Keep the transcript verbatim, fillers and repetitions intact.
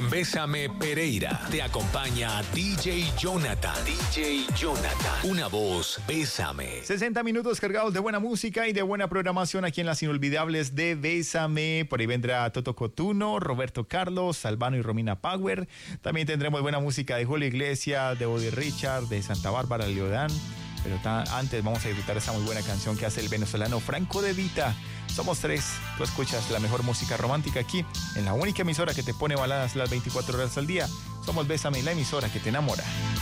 Bésame Pereira. Te acompaña D J Jonathan. D J Jonathan. Una voz, Bésame. sesenta minutos cargados de buena música y de buena programación aquí en las inolvidables de Bésame. Por ahí vendrá Toto Cotuno, Roberto Carlos, Albano y Romina Power. También tendremos buena música de Julio Iglesias, de Body Richard, de Santa Bárbara Leodán. Pero ta- antes vamos a disfrutar esa muy buena canción que hace el venezolano Franco De Vita. Somos tres. Tú escuchas la mejor música romántica aquí, en la única emisora que te pone baladas las veinticuatro horas al día. Somos Bésame, la emisora que te enamora.